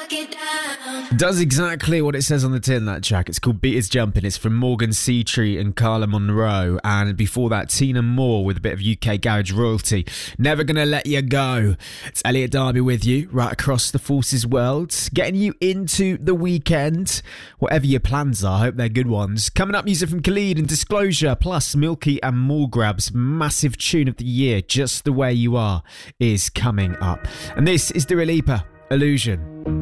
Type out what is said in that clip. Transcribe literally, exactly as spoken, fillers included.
Does exactly what it says on the tin, that track. It's called Beat Is Jumping. It's from Morgan Seatree and Carla Monroe. And before that, Tina Moore with a bit of U K garage royalty. Never Gonna Let You Go. It's Elliot Darby with you right across the Forces world, getting you into the weekend. Whatever your plans are, I hope they're good ones. Coming up, music from Khalid and Disclosure, plus Milky and Moorgrab's massive tune of the year, Just the Way You Are, is coming up. And this is Dua Lipa, Illusion.